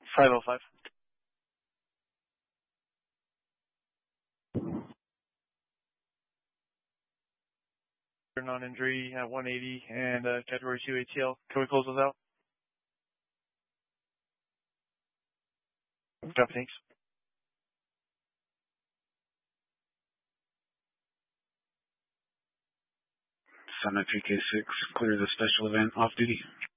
505. Non-injury at 180 and category 2 ATL. Can we close those out? Copy, thanks. Cessna 3K6, clear the special event off duty.